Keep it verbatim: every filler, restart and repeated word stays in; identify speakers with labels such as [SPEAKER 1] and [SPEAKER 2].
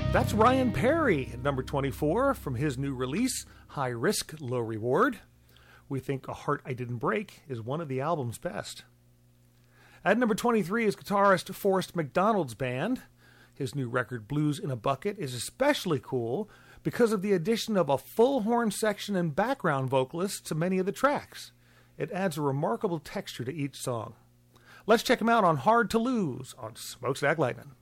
[SPEAKER 1] That's Ryan Perry at number twenty-four from his new release, High Risk, Low Reward. We think A Heart I Didn't Break is one of the album's best. At number twenty-three is guitarist Forrest McDonald's band. His new record, Blues in a Bucket, is especially cool because of the addition of a full horn section and background vocalists to many of the tracks. It adds a remarkable texture to each song. Let's check him out on Hard to Lose on Smokestack Lightning.